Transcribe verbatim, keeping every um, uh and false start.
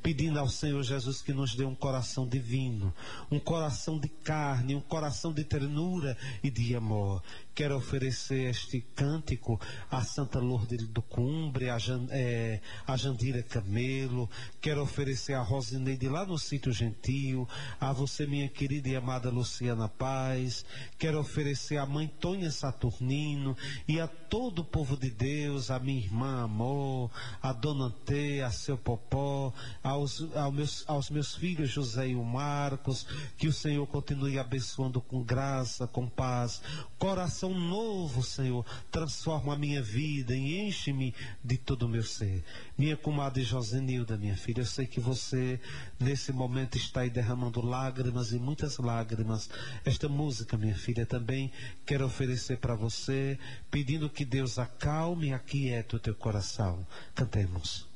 pedindo ao Senhor Jesus que nos dê um coração divino, um coração de carne, um coração de ternura e de amor. Quero oferecer este cântico a Santa Lourdes do Cumbre, a, Jan, é, a Jandira Camelo, quero oferecer a Rosineide lá no Sítio Gentil, a você, minha querida e amada Luciana Paz, quero oferecer a mãe Tônia Saturnino e a todo o povo de Deus, a minha irmã Amor, a Dona Ante, a seu Popó, aos, aos, meus, aos meus filhos José e o Marcos, que o Senhor continue abençoando com graça, com paz, coração novo, Senhor, transforma a minha vida e enche-me de todo o meu ser. Minha comadre Josenilda, minha filha, eu sei que você nesse momento está aí derramando lágrimas e muitas lágrimas. Esta música, minha filha, também quero oferecer para você, pedindo que Deus acalme e aquiete o teu coração. Cantemos.